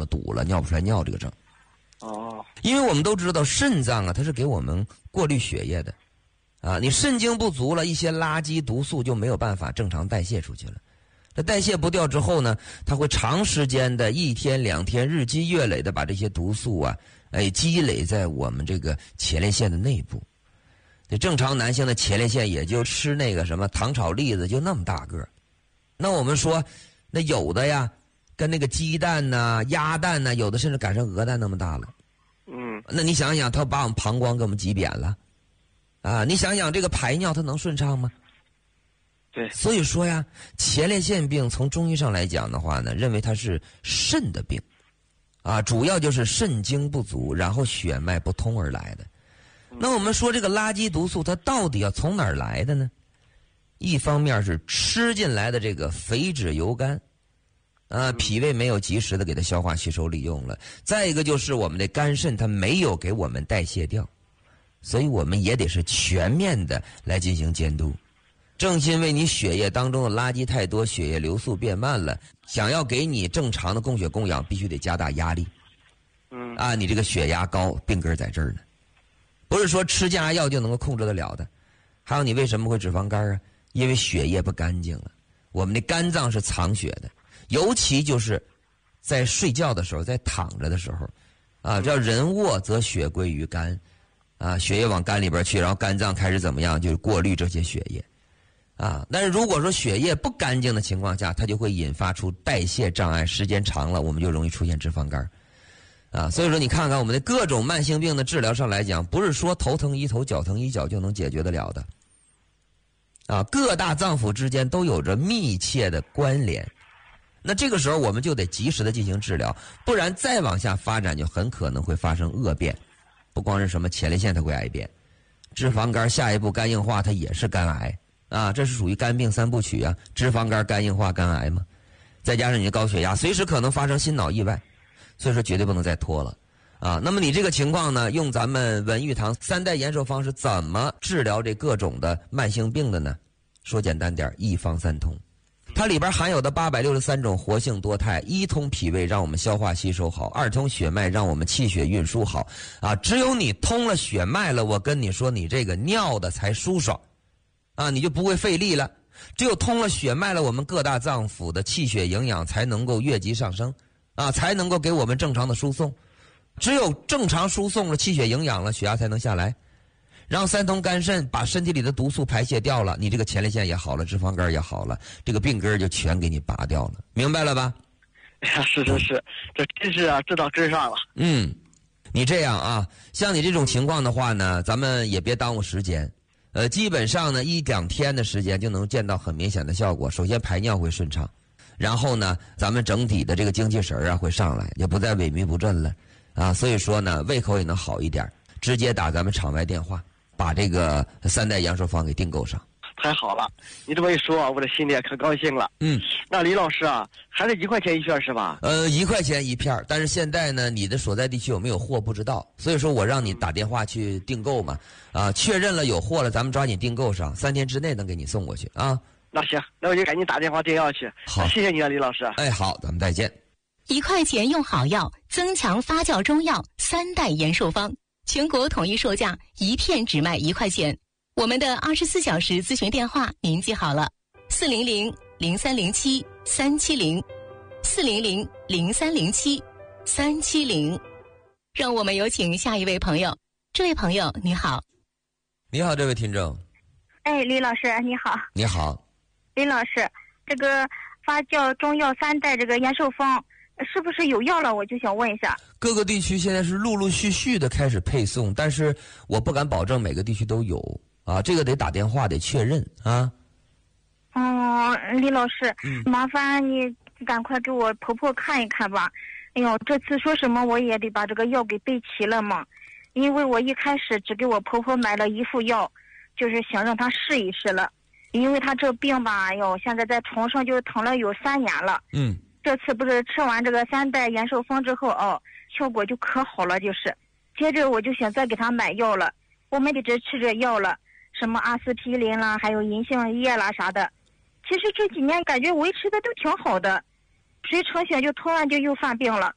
堵了，尿不出来尿这个症。 哦， 因为我们都知道肾脏啊，它是给我们过滤血液的，啊，你肾精不足了，一些垃圾毒素就没有办法正常代谢出去了。这代谢不掉之后呢，它会长时间的1天2天日积月累的把这些毒素啊，积累在我们这个前列腺的内部。这正常男性的前列腺也就吃那个什么糖炒栗子就那么大个儿。那我们说，那有的呀，跟那个鸡蛋呐、鸭蛋呐，有的甚至赶上鹅蛋那么大了。那你想想，它把我们膀胱给我们挤扁了，啊，你想想这个排尿它能顺畅吗？ 对， 所以说呀，前列腺病从中医上来讲的话呢，认为它是肾的病，啊，主要就是肾精不足，然后血脉不通而来的。那我们说这个垃圾毒素它到底要从哪儿来的呢？一方面是吃进来的这个肥脂油甘，脾胃没有及时的给它消化吸收利用了；再一个就是我们的肝肾它没有给我们代谢掉，所以我们也得是全面的来进行监督。正因为你血液当中的垃圾太多，血液流速变慢了，想要给你正常的供血供氧，必须得加大压力。你这个血压高，病根在这儿呢，不是说吃降压药就能够控制得了的。还有你为什么会脂肪肝啊？因为血液不干净了。我们的肝脏是藏血的，尤其就是在睡觉的时候，在躺着的时候，叫人卧则血归于肝，血液往肝里边去，然后肝脏开始怎么样，就是过滤这些血液。但是如果说血液不干净的情况下，它就会引发出代谢障碍，时间长了我们就容易出现脂肪肝。所以说你看看我们的各种慢性病的治疗上来讲，不是说头疼医头脚疼医脚就能解决得了的。各大脏腑之间都有着密切的关联。那这个时候我们就得及时的进行治疗，不然再往下发展就很可能会发生恶变。不光是什么前列腺它会癌变，脂肪肝下一步肝硬化它也是肝癌。这是属于肝病三部曲啊，脂肪肝、肝硬化、肝癌嘛，再加上你的高血压，随时可能发生心脑意外，所以说绝对不能再拖了那么你这个情况呢，用咱们文玉堂3代延寿方是怎么治疗这各种的慢性病的呢？说简单点，一方三通。它里边含有的863种活性多肽，一通脾胃让我们消化吸收好，二通血脉让我们气血运输好只有你通了血脉了，我跟你说你这个尿的才舒爽你就不会费力了。只有通了血脉了，我们各大脏腑的气血营养才能够越级上升才能够给我们正常的输送。只有正常输送了，气血营养了，血压才能下来，让三通肝肾把身体里的毒素排泄掉了，你这个前列腺也好了，脂肪肝也好了，这个病根就全给你拔掉了，明白了吧？ 是，这真是知道真上了。 你这样像你这种情况的话呢，咱们也别耽误时间。基本上呢1、2天的时间就能见到很明显的效果。首先排尿会顺畅，然后呢咱们整体的这个精气神会上来，也不再萎靡不振了所以说呢胃口也能好一点，直接打咱们场外电话，把这个3代阳寿方给订购上。 太好了，你这么一说我的心里也可高兴了。那李老师还是1块钱一片是吧 ？1块钱一片，但是现在呢你的所在地区有没有货不知道，所以说我让你打电话去订购嘛确认了有货了，咱们抓紧订购上，3天之内能给你送过去那行，那我就赶紧打电话订药去。 好， 谢谢你李老师。 好，咱们再见。 1块钱用好药，增强发酵中药3代延寿方，全国统一售价1片只卖1块钱。我们的24小时咨询电话您记好了，400-0307-370，400-0307-370。让我们有请下一位朋友。这位朋友你好。 你好，这位听众。 李老师你好。 你好。 李老师，这个发酵中药3代这个延寿方是不是有药了？我就想问一下。 各个地区现在是陆陆续续的开始配送，但是我不敢保证每个地区都有这个得打电话得确认李老师，麻烦你赶快给我婆婆看一看吧。哎呦，这次说什么我也得把这个药给备齐了嘛，因为我一开始只给我婆婆买了1副药，就是想让她试一试了，因为她这病吧，现在在床上就躺了有3年了。这次不是吃完这个3代延寿方之后效果就可好了，就是接着我就想再给她买药了，我们一直吃着药了，什么阿司匹林啦，还有银杏叶啦啥的。其实这几年感觉维持的都挺好的，谁成想就突然就又犯病了。